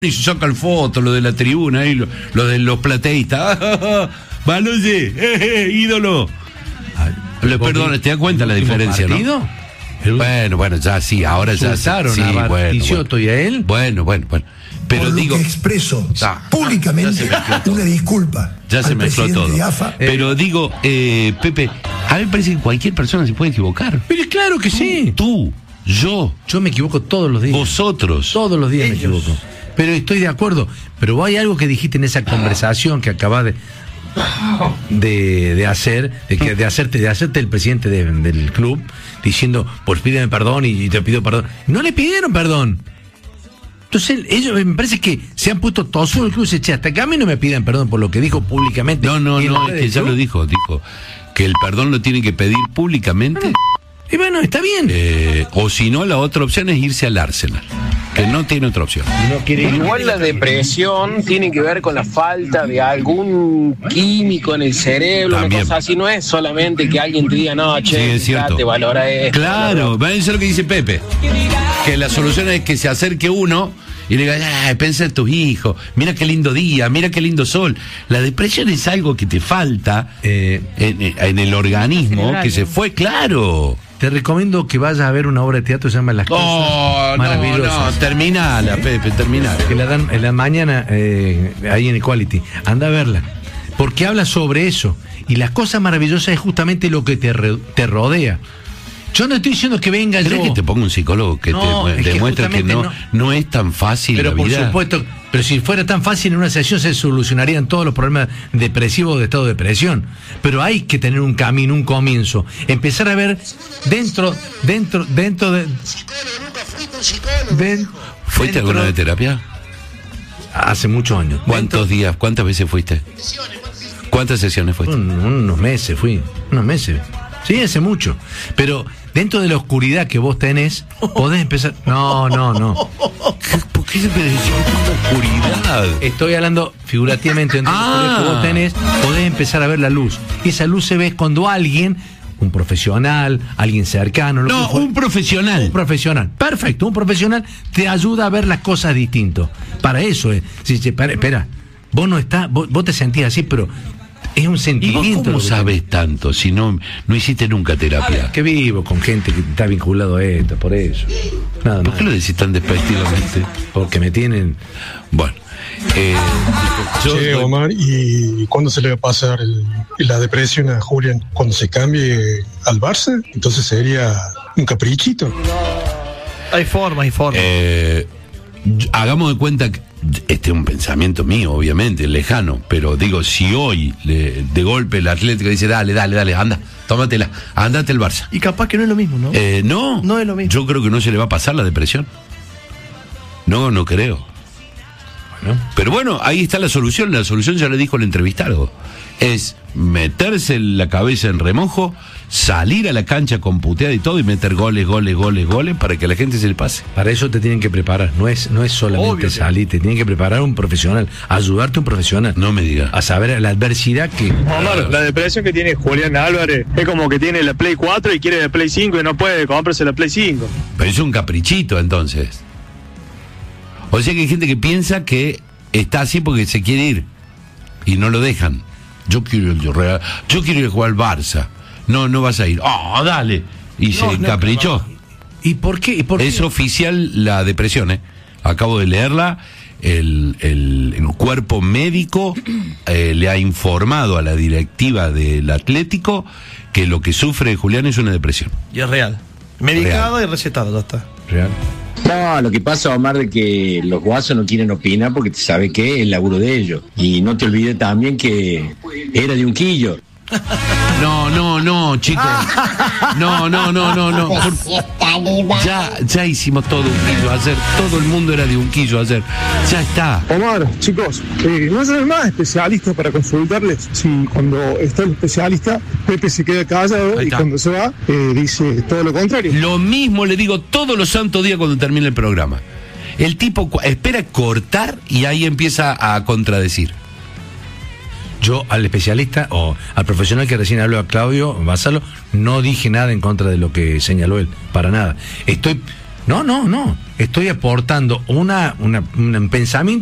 Y se saca el foto, lo de la tribuna, y lo de los plateístas. Baloye, ídolo. Perdón, ¿te das cuenta la diferencia, partido? ¿No? Bueno, ya sí, ahora ya sí, a Bartichotto y a él. Bueno. Pero por digo, lo que expreso públicamente una disculpa. Ya se mezcló todo. AFA. Pero digo, Pepe, a mí me parece que cualquier persona se puede equivocar. Pero claro que sí. Tú, yo me equivoco todos los días. Vosotros. Todos los días me equivoco. Pero estoy de acuerdo. Pero hay algo que dijiste en esa conversación que acabas de hacer, de hacerte el presidente del club, diciendo, pues pídeme perdón y te pido perdón. No le pidieron perdón. Entonces ellos me parece que se han puesto todos en el club y dicen, hasta que a mí no me pidan perdón por lo que dijo públicamente. No, es que ya lo dijo que el perdón lo tienen que pedir públicamente. Y bueno, está bien. O si no, la otra opción es irse al Arsenal, que no tiene otra opción. Igual la depresión tiene que ver con la falta de algún químico en el cerebro, También. una cosa así. No es solamente que alguien te diga, no, che, Sí, es te valora esto. Claro, va a decir lo que dice Pepe, que la solución es que se acerque uno y le diga, pensa en tus hijos, mira qué lindo día, mira qué lindo sol. La depresión es algo que te falta en el organismo, que se fue, claro. Te recomiendo que vayas a ver una obra de teatro que se llama Las Cosas Maravillosas. No, terminala, Pepe, terminala. Que la dan en la mañana ahí en Equality. Anda a verla. Porque habla sobre eso. Y Las Cosas Maravillosas es justamente lo que te rodea. Yo no estoy diciendo que venga ¿Crees yo. que te ponga un psicólogo que te demuestre que no es tan fácil pero la por vida? supuesto, pero si fuera tan fácil en una sesión se solucionarían todos los problemas depresivos de estado de depresión. Pero hay que tener un camino, un comienzo. Empezar a ver dentro de... ¿Fuiste alguna de terapia? Hace muchos años. ¿Cuántos días, cuántas veces fuiste? ¿Cuántas sesiones fuiste? Unos meses fui. Sí, hace mucho. Pero dentro de la oscuridad que vos tenés, podés empezar... No. ¿Por qué siempre decís oscuridad? Estoy hablando figurativamente dentro de la oscuridad que vos tenés, podés empezar a ver la luz. Y esa luz se ve cuando alguien, un profesional, alguien cercano... Un profesional. Un profesional, perfecto. Un profesional te ayuda a ver las cosas distinto. Para eso es... Espera, vos no estás... Vos te sentís así, pero... Es un sentimiento. ¿Y vos cómo sabes tanto si no hiciste nunca terapia? Que vivo con gente que está vinculado a esto, por eso. Nada ¿Por qué lo decís tan despectivamente? Porque me tienen... Bueno. Che, Omar, ¿y cuándo se le va a pasar la depresión a Julián? ¿Cuando se cambie al Barça? Entonces sería un caprichito. Hay forma. Hagamos de cuenta que este es un pensamiento mío, obviamente, lejano, pero digo, si hoy de golpe el Atlético dice, dale, anda, tómatela, andate el Barça. Y capaz que no es lo mismo, ¿no? No es lo mismo. Yo creo que no se le va a pasar la depresión. No creo. Bueno. Pero bueno, ahí está la solución ya le dijo el entrevistado. Es meterse la cabeza en remojo, salir a la cancha con puteada y todo y meter goles para que a la gente se le pase. Para eso te tienen que preparar, no es solamente salir, te tienen que preparar un profesional, ayudarte un profesional. No me digas. A saber la adversidad que... Omar, la depresión que tiene Julián Álvarez es como que tiene la Play 4 y quiere la Play 5 y no puede comprarse la Play 5. Pero es un caprichito entonces. O sea que hay gente que piensa que está así porque se quiere ir y no lo dejan. Yo quiero ir a jugar al Barça. No vas a ir. Dale. Y se encaprichó. ¿Y por qué? Es oficial la depresión, Acabo de leerla. El cuerpo médico le ha informado a la directiva del Atlético que lo que sufre Julián es una depresión. Y es real. Medicado y recetado, ya está. Real. No, lo que pasa, Omar, de que los guasos no quieren opinar porque sabe que es el laburo de ellos. Y no te olvides también que era de un quillo. No, chicos. No. Ya hicimos todo un quillo ayer. Todo el mundo era de un quillo ayer. Ya está. Omar, chicos, no son más especialistas para consultarles. Si cuando está el especialista, Pepe se queda callado y cuando se va, dice todo lo contrario. Lo mismo le digo todos los santos días cuando termine el programa. El tipo espera cortar y ahí empieza a contradecir. Yo al especialista o al profesional que recién habló, a Claudio Basalo, no dije nada en contra de lo que señaló él, para nada. Estoy No. Estoy aportando un pensamiento